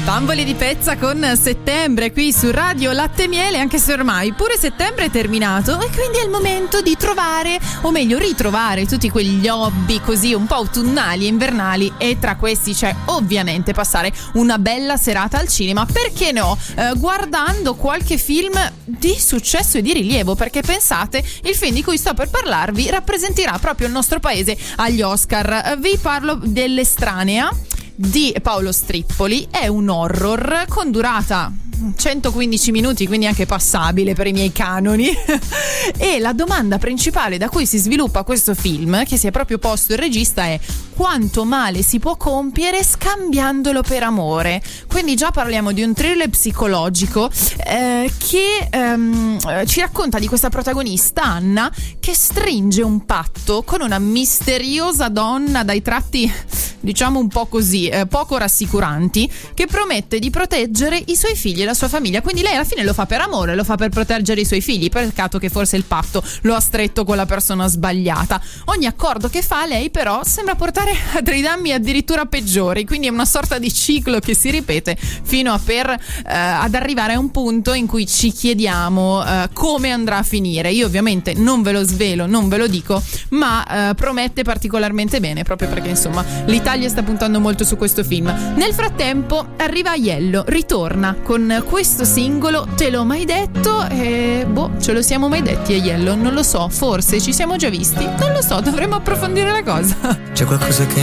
Bamboli di Pezza con Settembre qui su Radio Latte e Miele, anche se ormai pure settembre è terminato e quindi è il momento di trovare, o meglio ritrovare, tutti quegli hobby così un po' autunnali e invernali, e tra questi c'è ovviamente passare una bella serata al cinema, perché no, guardando qualche film di successo e di rilievo, perché pensate, il film di cui sto per parlarvi rappresenterà proprio il nostro paese agli Oscar. Vi parlo dell'Estranea di Paolo Strippoli. È un horror con durata 115 minuti, quindi anche passabile per i miei canoni. E la domanda principale da cui si sviluppa questo film, che si è proprio posto il regista, è: quanto male si può compiere scambiandolo per amore? Quindi già parliamo di un thriller psicologico che ci racconta di questa protagonista, Anna, che stringe un patto con una misteriosa donna dai tratti, diciamo un po' così, poco rassicuranti, che promette di proteggere i suoi figli e la sua famiglia. Quindi lei alla fine lo fa per amore, lo fa per proteggere i suoi figli. Peccato che forse il patto lo ha stretto con la persona sbagliata. Ogni accordo che fa lei però sembra portare a dei danni addirittura peggiori, quindi è una sorta di ciclo che si ripete fino ad arrivare a un punto in cui ci chiediamo come andrà a finire. Io ovviamente non ve lo svelo, non ve lo dico, ma promette particolarmente bene, proprio perché insomma l'Italia sta puntando molto su questo film. Nel frattempo arriva Aiello, ritorna con questo singolo, Te l'ho mai detto, e ce lo siamo mai detti Aiello? Non lo so, forse ci siamo già visti, non lo so, dovremmo approfondire la cosa. C'è qualcosa che